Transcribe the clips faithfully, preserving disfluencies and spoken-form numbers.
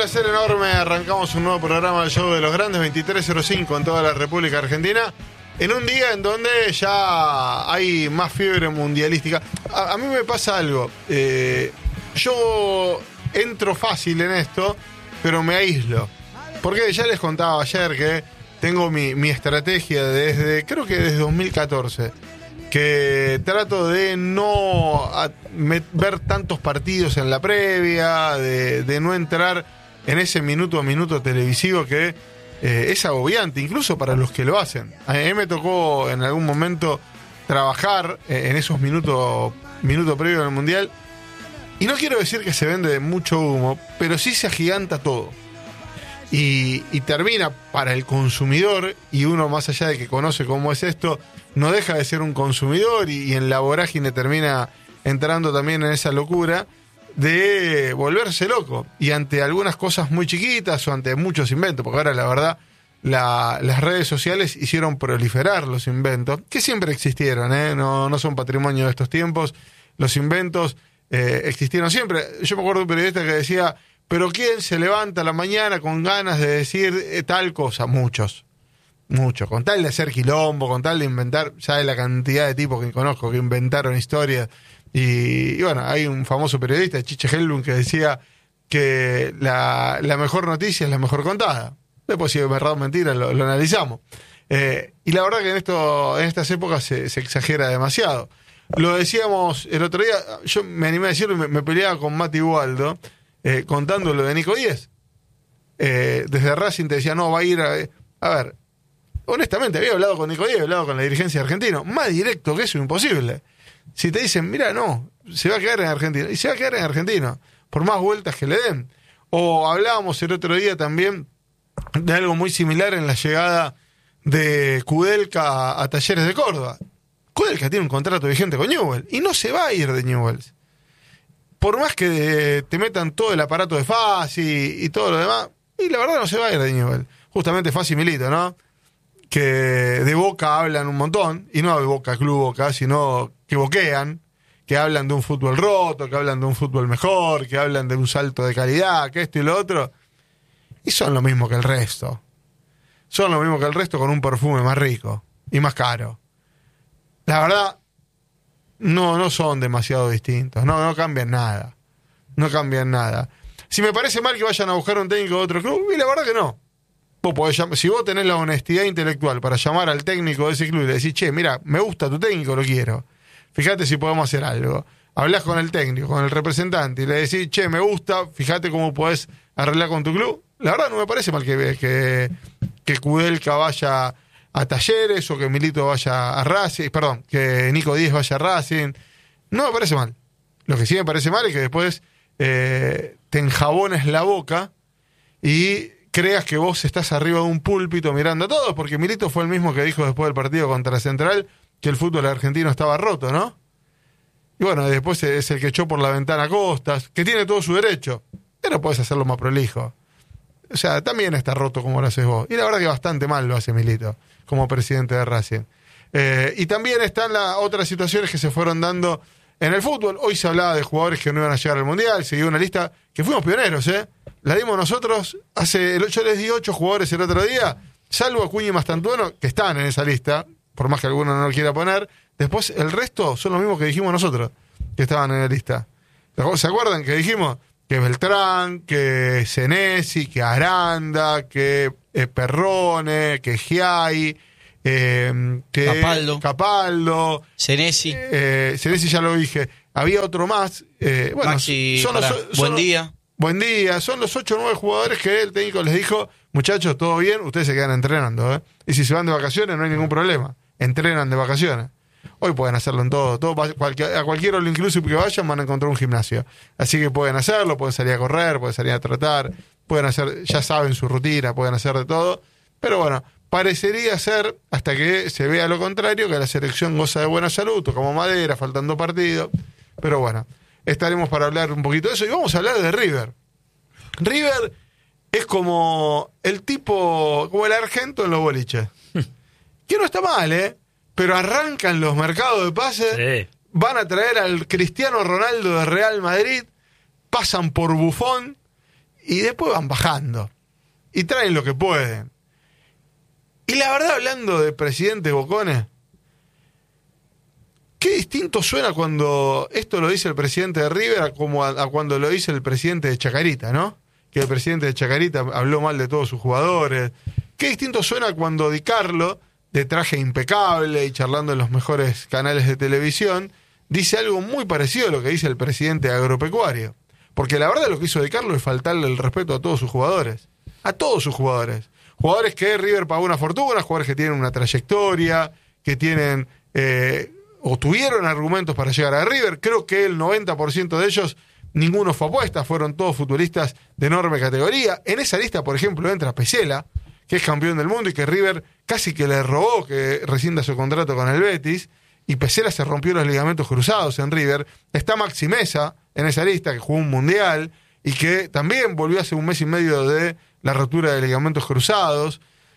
placer enorme. Arrancamos un nuevo programa del Show de los Grandes, veintitrés cero cinco en toda la República Argentina, en un día en donde ya hay más fiebre mundialística. A, a mí me pasa algo. Eh, yo entro fácil en esto, pero me aíslo. Porque ya les contaba ayer que tengo mi, mi estrategia desde, creo que desde dos mil catorce, que trato de no a, me, ver tantos partidos en la previa, de, de no entrar en ese minuto a minuto televisivo que eh, es agobiante, incluso para los que lo hacen. A mí me tocó en algún momento trabajar eh, en esos minutos minuto previo del Mundial, y no quiero decir que se vende mucho humo, pero sí se agiganta todo. Y, y termina para el consumidor, y uno más allá de que conoce cómo es esto, no deja de ser un consumidor, y, y en la vorágine termina entrando también en esa locura de volverse loco. Y ante algunas cosas muy chiquitas o ante muchos inventos, porque ahora la verdad la, las redes sociales hicieron proliferar los inventos, que siempre existieron, ¿eh? no, no son patrimonio de estos tiempos. Los inventos eh, existieron siempre. Yo me acuerdo de un periodista que decía: ¿pero quién se levanta a la mañana con ganas de decir eh, tal cosa? Muchos, muchos. Con tal de hacer quilombo, con tal de inventar, ¿sabes la cantidad de tipos que conozco que inventaron historias? Y, y bueno, hay un famoso periodista, Chiche Helblum, que decía que la, la mejor noticia es la mejor contada. Después, si es verdad o mentira, lo, lo analizamos. Eh, y la verdad que en esto en estas épocas se, se exagera demasiado. Lo decíamos el otro día, yo me animé a decirlo, me, me peleaba con Mati Ubaldo, Eh, contando lo de Nico Díez. Eh, desde Racing te decía, no, va a ir a... A ver, honestamente, había hablado con Nico Díez, había hablado con la dirigencia argentina. Más directo que eso, imposible. Si te dicen, mira, no, se va a quedar en Argentina. Y se va a quedar en Argentina, por más vueltas que le den. O hablábamos el otro día también de algo muy similar en la llegada de Kudelka a, a Talleres de Córdoba. Kudelka tiene un contrato vigente con Newell's y no se va a ir de Newell's. Por más que te metan todo el aparato de F A S y, y todo lo demás, y la verdad no se va a ir de Newell's. Justamente F A S y Milito, ¿no? Que de Boca hablan un montón, y no de Boca Club Boca, sino que boquean, que hablan de un fútbol roto, que hablan de un fútbol mejor, que hablan de un salto de calidad, que esto y lo otro. Y son lo mismo que el resto. Son lo mismo que el resto con un perfume más rico y más caro. La verdad... No, no son demasiado distintos. No, no cambian nada. No cambian nada. Si me parece mal que vayan a buscar un técnico de otro club, y la verdad que no. Vos podés llam- si vos tenés la honestidad intelectual para llamar al técnico de ese club y le decís, che, mira, me gusta tu técnico, lo quiero. Fíjate si podemos hacer algo. Hablás con el técnico, con el representante, y le decís, che, me gusta, fíjate cómo podés arreglar con tu club. La verdad no me parece mal que, que, que Kudelka vaya a Talleres, o que Milito vaya a Racing, perdón, que Nico Díez vaya a Racing. No me parece mal. Lo que sí me parece mal es que después eh, te enjabones la boca y creas que vos estás arriba de un púlpito mirando a todos, porque Milito fue el mismo que dijo después del partido contra Central que el fútbol argentino estaba roto, ¿no? Y bueno, después es el que echó por la ventana a Costas, que tiene todo su derecho, pero podés hacerlo más prolijo. O sea, también está roto como lo haces vos. Y la verdad que bastante mal lo hace Milito como presidente de Racing. Eh, y también están las otras situaciones que se fueron dando en el fútbol. Hoy se hablaba de jugadores que no iban a llegar al Mundial. Se dio una lista que fuimos pioneros, ¿eh? La dimos nosotros. hace Yo les di ocho jugadores el otro día, salvo Acuña y Mastantuono, que están en esa lista, por más que alguno no lo quiera poner. Después el resto son los mismos que dijimos nosotros, que estaban en la lista. ¿Se acuerdan que dijimos? Que Beltrán, que Senesi, que Aranda, que eh, Perrone, que Giai, eh, que Capaldo, Capaldo Senesi. Eh, Senesi ya lo dije. Había otro más. Eh, bueno, Maxi, son los, para, son buen los, día. Buen día. Son los ocho o nueve jugadores que el técnico les dijo, muchachos, todo bien, ustedes se quedan entrenando, ¿eh? Y si se van de vacaciones no hay ningún problema. Entrenan de vacaciones. Hoy pueden hacerlo en todo, todo cualquier, a cualquier all inclusive que vayan van a encontrar un gimnasio. Así que pueden hacerlo, pueden salir a correr, pueden salir a trotar, pueden hacer, ya saben su rutina, pueden hacer de todo. Pero bueno, parecería ser, hasta que se vea lo contrario, que la selección goza de buena salud, como madera, faltando partidos. Pero bueno, estaremos para hablar un poquito de eso. Y vamos a hablar de River. River es como el tipo, como el argento en los boliches. Que no está mal, ¿eh? Pero arrancan los mercados de pases, sí. Van a traer al Cristiano Ronaldo de Real Madrid, pasan por Buffon y después van bajando. Y traen lo que pueden. Y la verdad, hablando de presidentes bocones, qué distinto suena cuando esto lo dice el presidente de River a, como a, a cuando lo dice el presidente de Chacarita, ¿no? Que el presidente de Chacarita habló mal de todos sus jugadores. Qué distinto suena cuando Di Carlo, de traje impecable y charlando en los mejores canales de televisión, dice algo muy parecido a lo que dice el presidente de Agropecuario. Porque la verdad lo que hizo Di Carlo es faltarle el respeto a todos sus jugadores. A todos sus jugadores. Jugadores que River pagó una fortuna, jugadores que tienen una trayectoria, que tienen eh, o tuvieron argumentos para llegar a River. Creo que el noventa por ciento de ellos, ninguno fue apuesta, fueron todos futbolistas de enorme categoría. En esa lista, por ejemplo, entra Pesela, que es campeón del mundo y que River casi que le robó que rescinda su contrato con el Betis, y Pesela se rompió los ligamentos cruzados en River. Está Maxi Mesa en esa lista, que jugó un mundial y que también volvió hace un mes y medio de la rotura de ligamentos cruzados.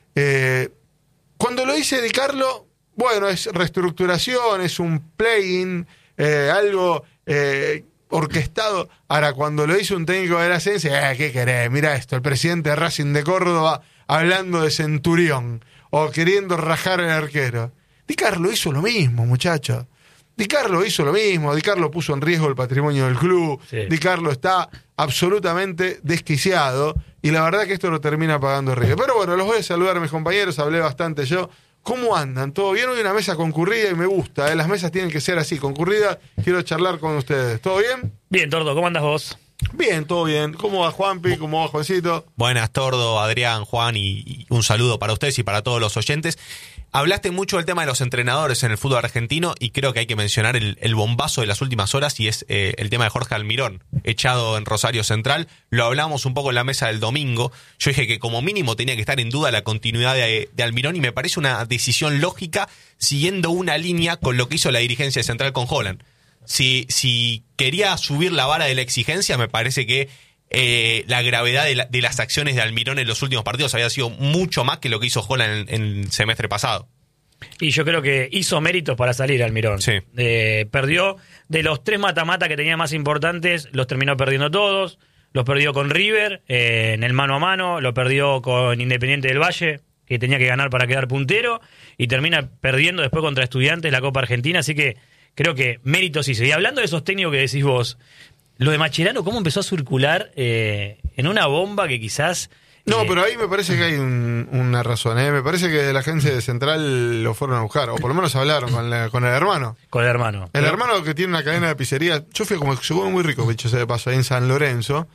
Eh, cuando lo dice Di Carlo, bueno, es reestructuración, es un play-in, eh, algo eh, orquestado. Ahora, cuando lo hizo un técnico de la Ascenso, eh, ¿qué querés? Mira esto, el presidente de Racing de Córdoba hablando de Centurión o queriendo rajar al arquero. Di Carlo hizo lo mismo, muchachos. Di Carlo hizo lo mismo, Di Carlo puso en riesgo el patrimonio del club, sí. Di Carlo está absolutamente desquiciado y la verdad que esto lo termina pagando River. Pero bueno, los voy a saludar a mis compañeros, hablé bastante yo. ¿Cómo andan? ¿Todo bien? Hoy una mesa concurrida y me gusta, ¿eh? Las mesas tienen que ser así, concurridas. Quiero charlar con ustedes. ¿Todo bien? Bien, Tordo, ¿cómo andas vos? Bien, todo bien. ¿Cómo va Juanpi? ¿Cómo va Juancito? Buenas, Tordo, Adrián, Juan, y, y un saludo para ustedes y para todos los oyentes. Hablaste mucho del tema de los entrenadores en el fútbol argentino y creo que hay que mencionar el, el bombazo de las últimas horas y es eh, el tema de Jorge Almirón, echado en Rosario Central. Lo hablamos un poco en la mesa del domingo. Yo dije que como mínimo tenía que estar en duda la continuidad de, de Almirón y me parece una decisión lógica siguiendo una línea con lo que hizo la dirigencia de Central con Holland. Si, si quería subir la vara de la exigencia, me parece que eh, la gravedad de, la, de las acciones de Almirón en los últimos partidos había sido mucho más que lo que hizo Holland en, en el semestre pasado. Y yo creo que hizo méritos para salir Almirón. Sí. Eh, perdió de los tres mata-mata que tenía más importantes, los terminó perdiendo todos. Los perdió con River eh, en el mano a mano, lo perdió con Independiente del Valle, que tenía que ganar para quedar puntero, y termina perdiendo después contra Estudiantes la Copa Argentina. Así que creo que méritos hizo. Y hablando de esos técnicos que decís vos, lo de Mascherano, ¿cómo empezó a circular eh, en una bomba que quizás... No, eh, pero ahí me parece que hay un, una razón, ¿eh? Me parece que la agencia de Central lo fueron a buscar, o por lo menos hablaron con, la, con el hermano. Con el hermano. El pero... hermano que tiene una cadena de pizzería. Yo fui como, llegó muy rico, bicho, se de paso, ahí en San Lorenzo.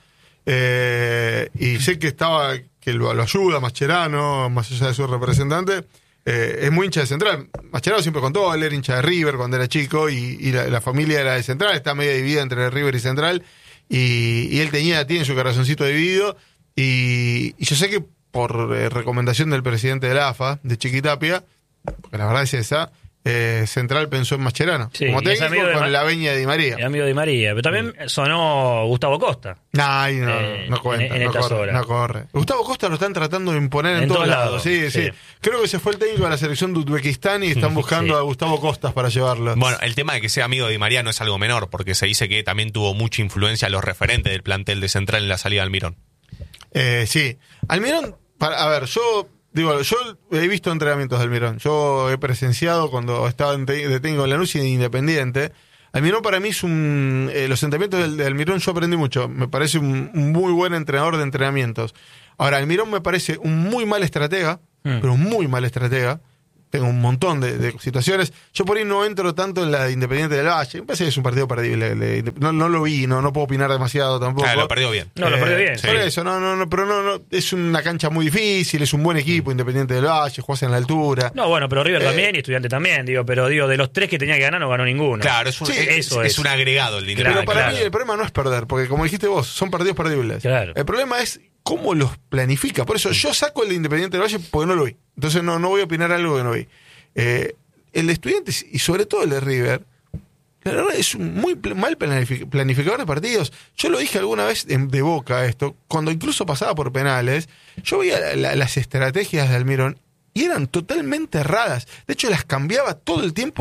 Eh, y sé que estaba, que lo, lo ayuda Mascherano, más allá de su representante. Eh, es muy hincha de Central. Mascherano siempre contó, él era hincha de River cuando era chico y, y la, la familia era de Central, está medio dividida entre River y Central y, y él tenía, tiene su corazoncito dividido y, y yo sé que por eh, recomendación del presidente de la A F A, de Chiquitapia, porque la verdad es esa, eh, Central pensó en Mascherano sí, como técnico con Ma- la veña de Di María. Es amigo de Di María, pero también mm. sonó Gustavo Costa. Nah, no, eh, no cuenta, en, en no, corre, horas. no corre. Gustavo Costa lo están tratando de imponer en, en todos lados. lados. Sí, sí, sí. Creo que se fue el técnico de la selección de Uzbekistán y están buscando sí. a Gustavo Costas para llevarlo. Bueno, el tema de que sea amigo de Di María no es algo menor, porque se dice que también tuvo mucha influencia los referentes del plantel de Central en la salida de Almirón. Eh, sí. Almirón, para, a ver, yo... Digo, yo he visto entrenamientos de Almirón. Yo he presenciado cuando estaba de técnico en Lanús y en Independiente. Almirón para mí es un... Eh, los entrenamientos de, de Almirón yo aprendí mucho. Me parece un, un muy buen entrenador de entrenamientos. Ahora, Almirón me parece un muy mal estratega, mm. pero un muy mal estratega. Tengo un montón de, de situaciones. Yo por ahí no entro tanto en la de Independiente del Valle. Me parece que es un partido perdible. Le, no, no lo vi, no, no puedo opinar demasiado tampoco. Ah, lo perdió bien. No, eh, lo perdió bien. Por sí. eso, no, no, no, pero no, no, es una cancha muy difícil, es un buen equipo, Independiente del Valle, jugás en la altura. No, bueno, pero River eh, también y Estudiante también, digo, pero digo, de los tres que tenía que ganar no ganó ninguno. Claro, es un, sí, es, eso es, es. es un agregado el dinero. Pero para claro. mí el problema no es perder, porque como dijiste vos, son partidos perdibles. Claro. El problema es cómo los planifica. Por eso yo saco el de Independiente del Valle porque no lo vi. Entonces no, no voy a opinar algo que no vi. Eh, el de Estudiantes y sobre todo el de River, la verdad es un muy pl- mal planific- planificador de partidos. Yo lo dije alguna vez de, de boca esto, cuando incluso pasaba por penales, yo veía la, la, las estrategias de Almirón y eran totalmente erradas. De hecho las cambiaba todo el tiempo.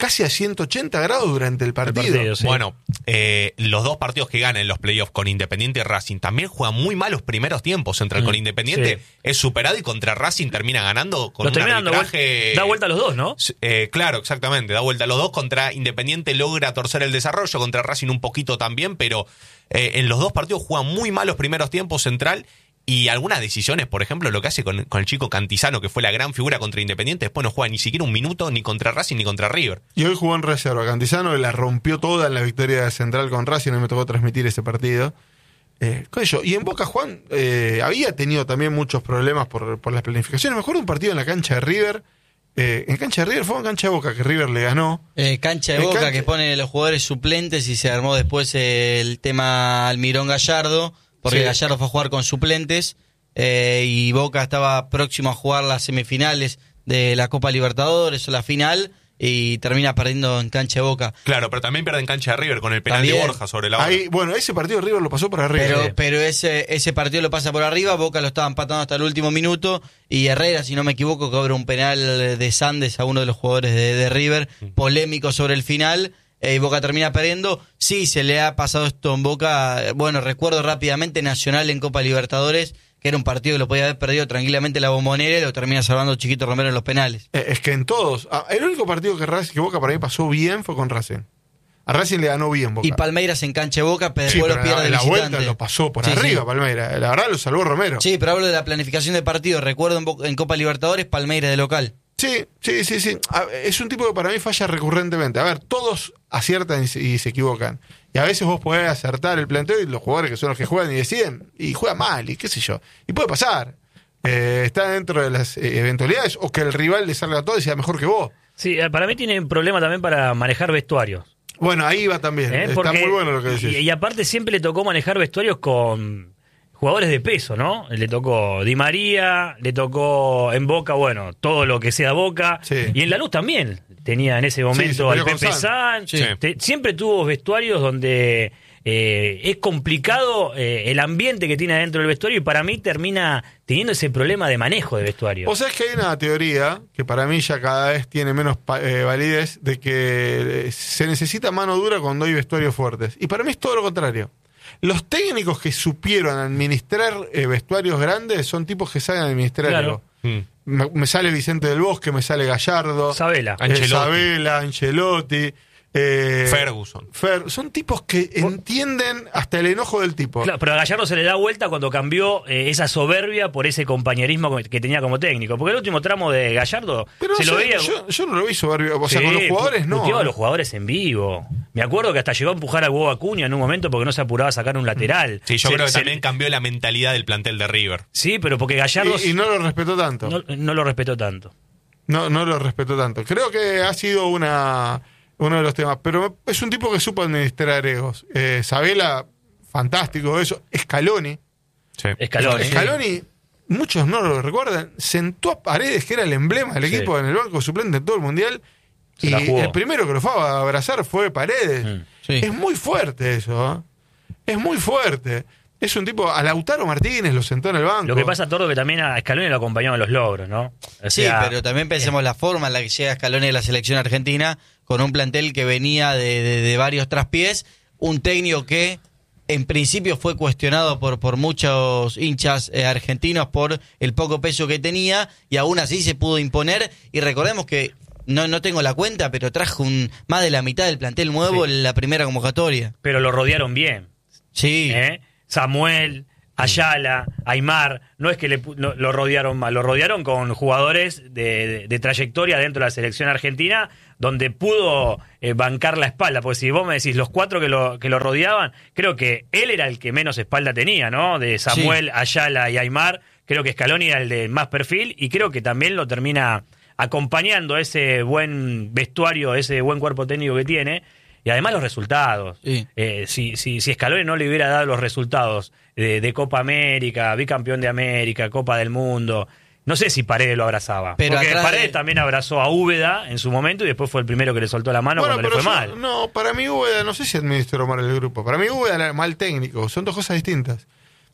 casi a ciento ochenta grados durante el partido. El partido, sí. Bueno, eh, los dos partidos que ganan en los playoffs con Independiente y Racing también juegan muy mal los primeros tiempos. Central Mm, con Independiente sí. es superado y contra Racing termina ganando con Los un termina dando arbitraje... vuelta- da vuelta a los dos, ¿no? Eh, claro, exactamente, da vuelta a los dos. Contra Independiente logra torcer el desarrollo, contra Racing un poquito también, pero eh, en los dos partidos juegan muy mal los primeros tiempos Central. Y algunas decisiones, por ejemplo, lo que hace con, con el chico Cantizano, que fue la gran figura contra Independiente, después no juega ni siquiera un minuto ni contra Racing ni contra River. Y hoy jugó en reserva. Cantizano la rompió toda en la victoria de Central con Racing. No me tocó transmitir ese partido. Eh, con ello. Y en Boca, Juan, eh, había tenido también muchos problemas por, por las planificaciones. Me acuerdo un partido en la cancha de River. Eh, en cancha de River fue en cancha de Boca que River le ganó. Eh, cancha de En Boca cancha- que pone los jugadores suplentes y se armó después el tema Almirón Gallardo, porque Sí. Gallardo fue a jugar con suplentes eh, y Boca estaba próximo a jugar las semifinales de la Copa Libertadores o la final y termina perdiendo en cancha de Boca. Claro, pero también pierde en cancha de River con el penal También. de Borja sobre la hora. Ahí, bueno, ese partido River lo pasó por arriba. Pero, Eh, pero ese, ese partido lo pasa por arriba, Boca lo estaba empatando hasta el último minuto y Herrera, si no me equivoco, cobra un penal de Sandes a uno de los jugadores de, de River, polémico sobre el final, eh, y Boca termina perdiendo. Sí, se le ha pasado esto en Boca, bueno, recuerdo rápidamente Nacional en Copa Libertadores, que era un partido que lo podía haber perdido tranquilamente la Bombonera y lo termina salvando Chiquito Romero en los penales. Eh, es que en todos. Ah, el único partido que, Racing, que Boca para mí pasó bien fue con Racing. A Racing le ganó bien Boca. Y Palmeiras en cancha de Boca, pero Sí, después pero lo pierde la, de la vuelta visitante. lo pasó por Sí, arriba, sí. Palmeiras. La verdad lo salvó Romero. Sí, pero hablo de la planificación de partido. Recuerdo en, Bo- en Copa Libertadores, Palmeiras de local. Sí, sí, sí, sí. A- Es un tipo que para mí falla recurrentemente. A ver, todos aciertan y se, y se equivocan. Y a veces vos podés acertar el planteo y los jugadores que son los que juegan y deciden, y juegan mal, y qué sé yo. Y puede pasar. Eh, está dentro de las eh, eventualidades, o que el rival le salga todo y sea mejor que vos. Sí, eh, para mí tiene un problema también para manejar vestuarios. Bueno, ahí va también. ¿eh? Está Porque- muy bueno lo que decís. y, y aparte siempre le tocó manejar vestuarios con jugadores de peso, ¿no? Le tocó Di María, le tocó en Boca, bueno, todo lo que sea Boca. Sí. Y en La Luz también tenía en ese se momento peleó al con Pepe San. San. Sí. Te- siempre tuvo vestuarios donde eh, es complicado eh, el ambiente que tiene adentro del vestuario y para mí termina teniendo ese problema de manejo de vestuario. O sea, es que hay una teoría que para mí ya cada vez tiene menos pa- eh, validez de que eh, se necesita mano dura cuando hay vestuarios fuertes. Y para mí es todo lo contrario. Los técnicos que supieron administrar eh, vestuarios grandes son tipos que saben administrar Claro. algo. Mm. Me, me sale Vicente del Bosque, me sale Gallardo, Sabela. eh, Ancelotti. Sabela, Ancelotti, eh, Ferguson. Fer- son tipos que entienden hasta el enojo del tipo. Claro, pero a Gallardo se le da vuelta cuando cambió eh, esa soberbia por ese compañerismo que tenía como técnico. Porque el último tramo de Gallardo Pero se no lo sé, veía. yo, yo no lo vi soberbio. O sea, Sí, con los jugadores pu- no. puteaba a ¿eh? los jugadores en vivo. Me acuerdo que hasta llegó a empujar al huevo Acuña en un momento porque no se apuraba a sacar un lateral. Sí, yo Se- creo que se- también cambió la mentalidad del plantel de River. Sí, pero porque Gallardo Y, y no lo respetó tanto. no, no lo respetó tanto. No, no lo respeto tanto. Creo que ha sido una uno de los temas. Pero es un tipo que supo administrar egos. Eh, Sabela, fantástico eso. Scaloni. Sí. Scaloni. Scaloni, muchos no lo recuerdan, sentó a Paredes, que era el emblema del Sí. equipo en el banco suplente en todo el mundial. Se y la jugó. el primero que lo fue a abrazar fue Paredes. Mm. Sí. Es muy fuerte eso. ¿eh? Es muy fuerte. Es un tipo, a Lautaro Martínez lo sentó en el banco. Lo que pasa, Tordo, que también a Scaloni lo acompañaban los logros, ¿no? O Sí, sea, pero también pensemos la forma en la que llega Scaloni de la selección argentina con un plantel que venía de, de- de varios traspiés, un técnico que en principio fue cuestionado por, por muchos hinchas eh, argentinos por el poco peso que tenía y aún así se pudo imponer y recordemos que no, no tengo la cuenta, pero trajo un, más de la mitad del plantel nuevo Sí. en la primera convocatoria. pero lo rodearon bien. Sí, ¿eh? Samuel, Ayala, Aymar, no es que le, pu- lo, lo rodearon mal, lo rodearon con jugadores de, de- de trayectoria dentro de la selección argentina, donde pudo eh, bancar la espalda, porque si vos me decís los cuatro que lo, que lo rodeaban, creo que él era el que menos espalda tenía, ¿no? De Samuel, Ayala y Aymar, creo que Scaloni era el de más perfil y creo que también lo termina acompañando ese buen vestuario, ese buen cuerpo técnico que tiene. Y además los resultados. Sí. Eh, si, si, si Scaloni no le hubiera dado los resultados de, de Copa América, bicampeón de América, Copa del Mundo, no sé si Paredes lo abrazaba. Pero Porque atrás Paredes de- también abrazó a Úbeda en su momento y después fue el primero que le soltó la mano Bueno, cuando le pero fue yo- mal. no, para mí Úbeda, no sé si administró mal el grupo. Para mí Úbeda era mal técnico. Son dos cosas distintas.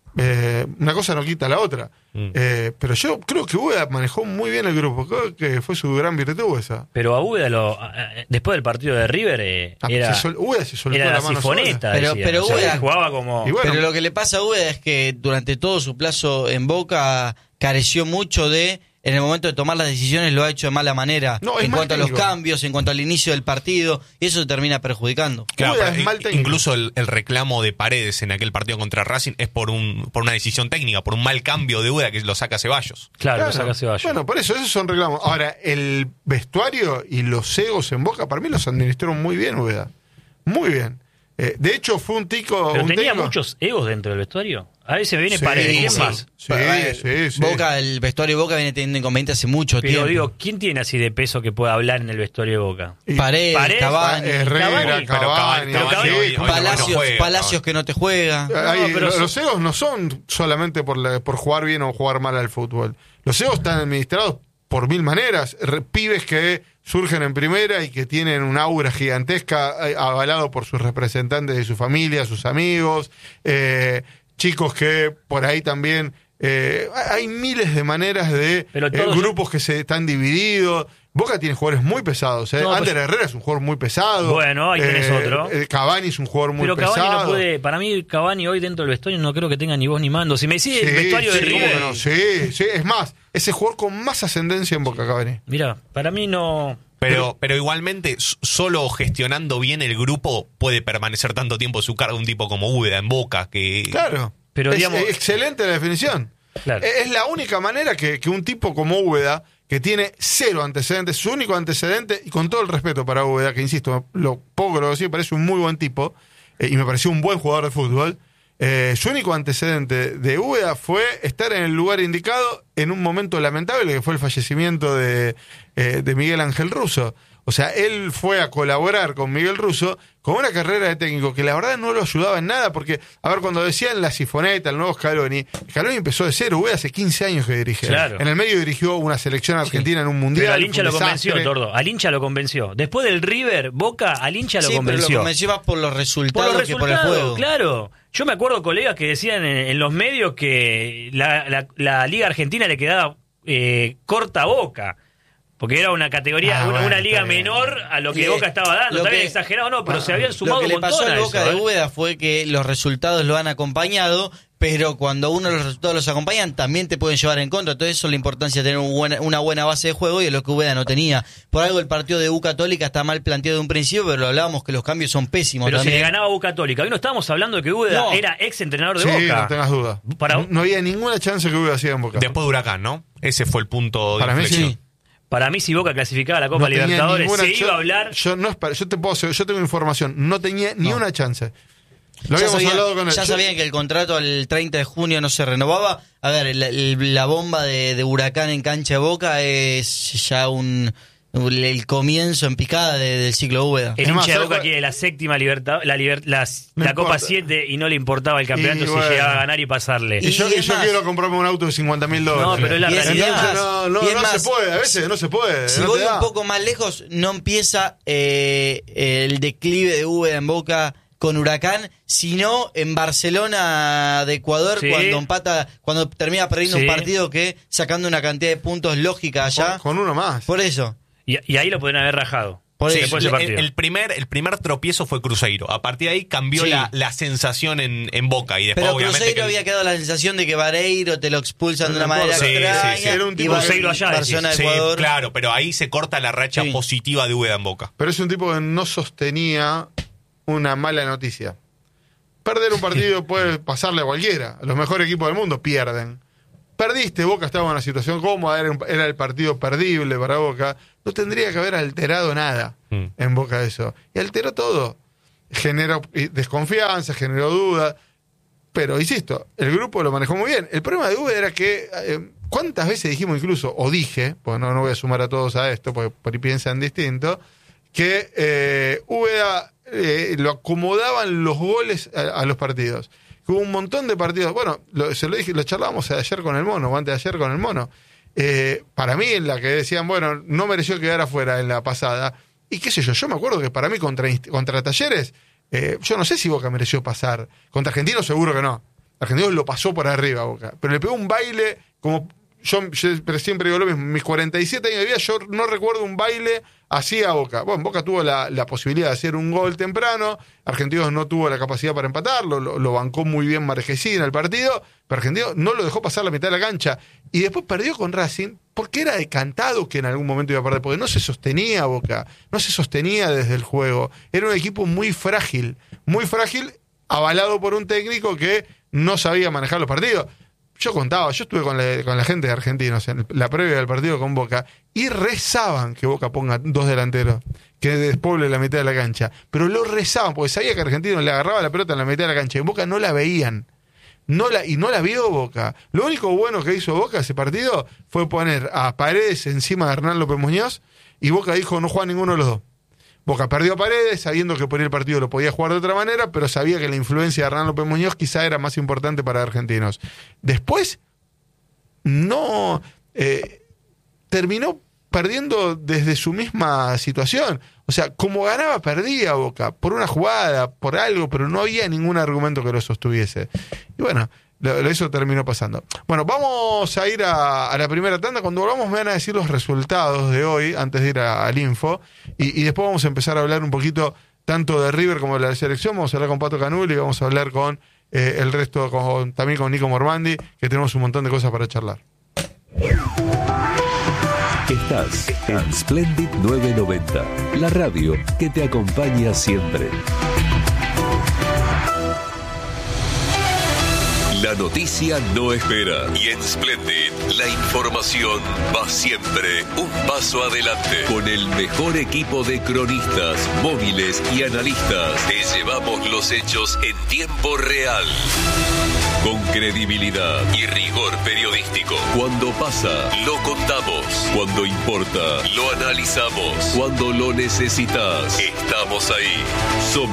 Eh, una cosa no quita la otra. Mm. Eh, pero yo creo que Úbeda manejó muy bien el grupo. Creo que fue su gran virtud esa. Pero a Úbeda, lo, a- a- después del partido de River, eh, Ah, era, se sol- Úbeda se soltó era la la mano sifoneta. Pero- decía. pero O sea, Úbeda- jugaba como... Y bueno, Pero lo que le pasa a Úbeda es que durante todo su plazo en Boca careció mucho de, en el momento de tomar las decisiones lo ha hecho de mala manera, No, es en mal cuanto a los técnico. cambios, en cuanto al inicio del partido, y eso termina perjudicando. Claro, Úbeda pero es mal i- técnico. incluso el, el reclamo de Paredes en aquel partido contra Racing es por un por una decisión técnica, por un mal cambio de Úbeda que lo saca Ceballos. Claro, lo claro. saca Ceballos. Bueno, por eso, esos son reclamos. Ahora, el vestuario y los egos en Boca, para mí los administraron muy bien, Úbeda. Muy bien. Eh, de hecho, fue un tico. Pero un tenía técnico- muchos egos dentro del vestuario. A veces me viene Sí, Paredes. ¿Quién sí. más? Sí, Eh, sí, sí. Boca, el vestuario de Boca viene teniendo inconvenientes hace mucho Pero tiempo. digo, ¿quién tiene así de peso que pueda hablar en el vestuario de Boca? Y- Paredes, Paredes, Cavani, Herrera, Cavani. Cavani, Pero Cavani- Pero Cavani hoy- hoy no- hoy no Palacios, juega, Palacios que no te juega. Ahí, No, pero lo- son- los egos no son solamente por, la- por jugar bien o jugar mal al fútbol. Los egos están administrados por mil maneras. Re- pibes que surgen en primera y que tienen una aura gigantesca eh, avalado por sus representantes de su familia, sus amigos, eh, chicos que por ahí también... eh, hay miles de maneras de Pero eh, todos- grupos que se están divididos. Boca tiene jugadores muy pesados. ¿eh? No, Ander pues- Herrera es un jugador muy pesado. Bueno, ahí tenés otro. eh, Cavani es un jugador muy Pero pesado. Cavani no puede. Para mí, Cavani hoy dentro del vestuario no creo que tenga ni voz ni mando. Si me sigue el vestuario de sí, River. ¿cómo que no? Sí, sí, es más, ese jugador con más ascendencia en Boca, Cavani. Mira, para mí no. Pero, pero igualmente, s- solo gestionando bien el grupo puede permanecer tanto tiempo su cargo un tipo como Úbeda en Boca, que Claro. Pero es, digamos- es excelente la definición. Claro. Es es la única manera que, que un tipo como Úbeda, que tiene cero antecedentes, su único antecedente, y con todo el respeto para Úbeda, que insisto, lo poco que lo decía, parece un muy buen tipo, eh, y me pareció un buen jugador de fútbol, eh, su único antecedente de Úbeda fue estar en el lugar indicado en un momento lamentable, que fue el fallecimiento de, eh, de Miguel Ángel Russo. O sea, él fue a colaborar con Miguel Russo con una carrera de técnico que la verdad no lo ayudaba en nada, porque, a ver, cuando decían la sifoneta, el nuevo Scaloni, Scaloni empezó de cero, Úbeda hace quince años que dirige. Claro. En el medio dirigió una selección argentina en un mundial. Pero al hincha fue lo un convenció, desastre. Tordo. Al hincha lo convenció. Después del River, Boca, al hincha lo Sí, pero lo convenció. convenció más por los Por resultados, los que por el resultados, juego. claro. Yo me acuerdo colegas que decían en, en los medios que la, la- la Liga Argentina le quedaba eh, corta a Boca. Porque era una categoría, Ah, una, bueno, una liga está bien. menor a lo que Sí, Boca estaba dando. lo Está bien que- exagerado, no, pero Ah, se habían sumado Lo que un le montón pasó a al eso, Boca de ¿eh? Úbeda fue que los resultados lo han acompañado, pero cuando uno los resultados los acompañan, también te pueden llevar en contra. Entonces, eso es la importancia de tener un buena- una buena base de juego, y es lo que Úbeda no tenía. Por algo el partido de U Católica está mal planteado de un principio, pero lo hablábamos que los cambios son pésimos Pero si también. le ganaba a U Católica. Hoy no estábamos hablando de que Úbeda No. era ex entrenador de Sí, Boca. no tengas duda. Para- no, no había ninguna chance que Úbeda hacía en Boca. después de Huracán, ¿no? Ese fue el punto de Para mí inflexión. sí. Para mí, si Boca clasificaba a la Copa No tenía Libertadores, ninguna se cha- iba a hablar. Yo, no, es para- yo te puedo hacer- yo tengo información, no tenía ni No. una chance. Lo Ya, habíamos sabían, hablado con él. ya Yo- sabían que el contrato al treinta de junio no se renovaba. A ver, la, la bomba de, de Huracán en cancha de Boca es ya un el comienzo en picada de- del ciclo Úbeda. El Es más, hincha de ¿sabes Boca cuál? quiere la séptima libertad, la, liber- las- No la Copa importa. siete y no le importaba el campeonato Y si bueno. llegaba a ganar y pasarle. Y yo, Y y es yo más- quiero comprarme un auto de cincuenta mil dólares. No, pero es la Y es- realidad. y es más- no, no, y es no más, se puede, a veces no se puede. Si no voy te da. un poco más lejos, no empieza eh, el declive de Úbeda en Boca con Huracán, sino en Barcelona de Ecuador, Sí. cuando empata, cuando termina perdiendo Sí. un partido que sacando una cantidad de puntos lógica allá. Con, con uno más. Por eso. Y, y ahí lo podrían haber rajado. Por Sí, eso. después de ese el, partido. el primer, el primer tropiezo fue Cruzeiro. A partir de ahí cambió Sí. la, la sensación en, en Boca. Y después, Pero obviamente, Cruzeiro que el- había quedado la sensación de que Vareiro te lo expulsan de una No manera importa. Sí, extraña. sí, sí. Era un y tipo Bar- Cruzeiro allá, Barcelona de Sí, Ecuador. claro, pero ahí se corta la racha Sí. positiva de Úbeda en Boca. Pero es un tipo que no sostenía una mala noticia. Perder un partido puede pasarle a cualquiera. Los mejores equipos del mundo pierden. Perdiste, Boca estaba en una situación cómoda, era, un- era el partido perdible para Boca. No tendría que haber alterado nada Mm. en Boca eso. Y alteró todo. Generó eh, desconfianza, generó duda. Pero, insisto, el grupo lo manejó muy bien. El problema de Úbeda era que, eh, ¿cuántas veces dijimos incluso, o dije, pues no, no voy a sumar a todos a esto, porque por ahí piensan distinto, que eh, Úbeda eh, lo acomodaban los goles a, a los partidos? Hubo un montón de partidos, bueno, lo, se lo dije, lo charlábamos ayer con el Mono, o antes de ayer con el Mono. Eh, para mí, en la que decían, bueno, no mereció quedar afuera en la pasada. Y qué sé yo, yo me acuerdo que para mí contra, Inst- contra Talleres, eh, yo no sé si Boca mereció pasar. Contra Argentinos seguro que no. Argentinos lo pasó por arriba a Boca, pero le pegó un baile como... Yo, yo siempre digo lo mismo, mis cuarenta y siete años de vida, yo no recuerdo un baile así a Boca. Bueno, Boca tuvo la, la posibilidad de hacer un gol temprano, Argentinos no tuvo la capacidad para empatarlo, lo, lo bancó muy bien Marchesín en el partido, pero Argentinos no lo dejó pasar la mitad de la cancha. Y después perdió con Racing, porque era decantado que en algún momento iba a perder, porque no se sostenía Boca, no se sostenía desde el juego. Era un equipo muy frágil, muy frágil, avalado por un técnico que no sabía manejar los partidos. Yo contaba, yo estuve con la, con la gente de Argentinos en la previa del partido con Boca y rezaban que Boca ponga dos delanteros, que despoble la mitad de la cancha. Pero lo rezaban porque sabía que Argentinos le agarraba la pelota en la mitad de la cancha y en Boca no la veían. No la, y no la vio Boca. Lo único bueno que hizo Boca ese partido fue poner a Paredes encima de Hernán López Muñoz y Boca dijo no juega ninguno de los dos. Boca perdió a Paredes, sabiendo que por el partido lo podía jugar de otra manera, pero sabía que la influencia de Hernán López Muñoz quizá era más importante para Argentinos. Después, no eh, terminó perdiendo desde su misma situación. O sea, como ganaba, perdía Boca, por una jugada, por algo, pero no había ningún argumento que lo sostuviese. Y bueno, lo, eso terminó pasando. Bueno, vamos a ir a, a la primera tanda. Cuando volvamos me van a decir los resultados de hoy, antes de ir a, al info, y, y después vamos a empezar a hablar un poquito tanto de River como de la selección. Vamos a hablar con Pato Canuli y vamos a hablar con eh, el resto, con, también con Nico Mormandi, que tenemos un montón de cosas para charlar. Estás en Splendid novecientos noventa, la radio que te acompaña siempre. La noticia no espera y en Splendid la información va siempre un paso adelante. Con el mejor equipo de cronistas, móviles y analistas, te llevamos los hechos en tiempo real. Con credibilidad y rigor periodístico. Cuando pasa, lo contamos. Cuando importa, lo analizamos. Cuando lo necesitas, estamos ahí. Somos